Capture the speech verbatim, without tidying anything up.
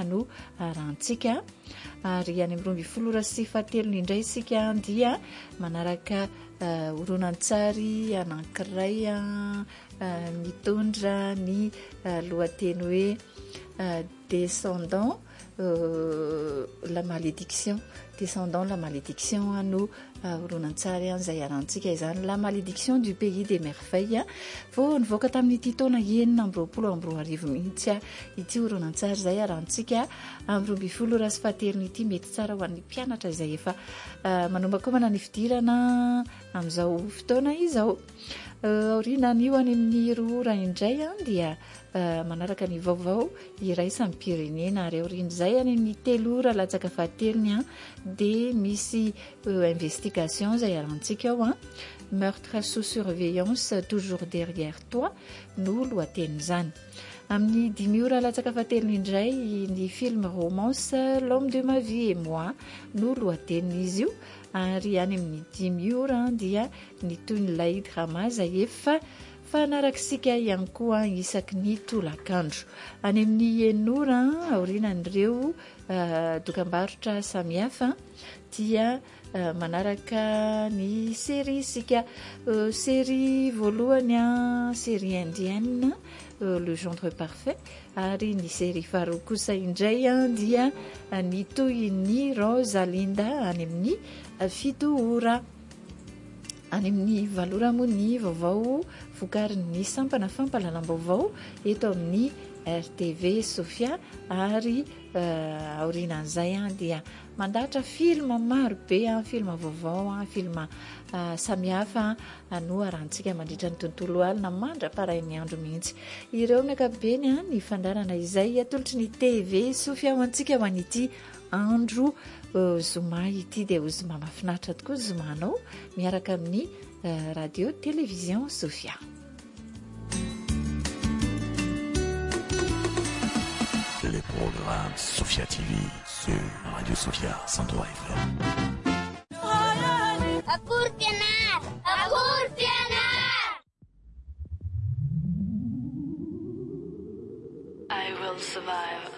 no arantsika. Ary any amin'ny roa ambin'ny folo ora sy fahatelony indray isika dia manaraka horonan-tsary anankiray mitondra ny lohateny hoe descendant la malédiction descendant la malédiction no horonan-tsary izay arantsika izany, la malédiction du pays des merveilles. Vao nivoaka tamin'ity taona enina amby roapolo amby roa arivo mihitsy ity horonan-tsary izay arantsika amin'ny roa ambin'ny folo ora sy fahatelony ity. Mety tsara ho an'ny mpianatra izay efa manombakomana ny fidirana amin'izao fotoana izao. Aoriana n'io any amin'ny roa ora indray dia manaraka ny vaovao iraisany pirenena, ary aorian'izay any amin'ny telo ora latsaka fahatelony dia misy investigation izay arantsika ao meurtre sous surveillance toujours derrière toi no lohatenin'izany. Amin'ny dimy ora latsaka fahatelony indray ny film romance l'homme de ma vie et moi no lohatenin'izy io, ary any amin'ny dimy ora dia ny toy nylay drama izay efa fanarakisika ihany koa isaky ny tolakandro. Any amin'ny enora aorianan'ireo dokam-barotra samihafa dia manaraka ny série isika série voalohany série indienne le gendre parfait, ary ny série faharoa kosa indray dia ny toy ny Rosalinda any amin'ny fito ora. Any amin'ny valo ora moa ny vaovao vokarin'ny sampana fampalalam-baovao eto amin'ny R T V Sofia, ary aorian'izay dia mandahatra film maro be, film vaovao, film samihafa no arantsika mandritra ny tontolo alina mandra-parain'ny andro mihitsy. Ireo ny ankapobeny ny fandarana izay atolotry ny T V Sofia ho antsika ho an'ity andro zoma ity, dia ho zoma mahafinaritra tokoa zomanao miaraka amin'ny radio télévision Sofia. Les programmes Sofia T V sur Radio Sofia cent trois F M. Acurtenar! Acurtenar! I will survive.